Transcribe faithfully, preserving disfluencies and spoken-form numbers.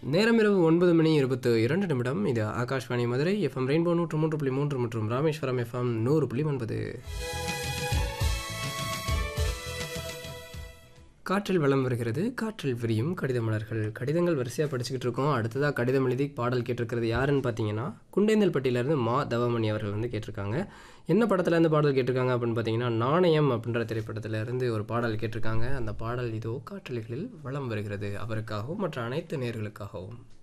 நேரம் இரவு ஒன்பது மணி இருபத்து இரண்டு நிமிடம். இது ஆகாஷ்வாணி மதுரை எஃப்எம் ரெயின்போ நூற்று மூன்று புள்ளி மூன்று மற்றும் ராமேஸ்வரம் எஃப்எம் நூறு புள்ளி ஒன்பது. காற்றில் வளம் வருகிறது, காற்றில் விரியும் கடித மலர்கள். கடிதங்கள் வரிசையாக படிச்சுக்கிட்டு இருக்கோம். அடுத்ததாக கடிதம் எழுதி பாடல் கேட்டிருக்கிறது யாருன்னு பார்த்தீங்கன்னா, குண்டேந்தல்பட்டியிலேருந்து மா தவமணி அவர்கள் வந்து கேட்டிருக்காங்க. என்ன படத்தில் இருந்து பாடல் கேட்டிருக்காங்க அப்படின்னு பார்த்தீங்கன்னா, நாணயம் அப்படின்ற திரைப்படத்தில் இருந்து ஒரு பாடல் கேட்டிருக்காங்க. அந்த பாடல் இதோ காற்றலைகளில் வளம் வருகிறது. அவருக்காகவும் மற்ற அனைத்து நேயர்களுக்காகவும்.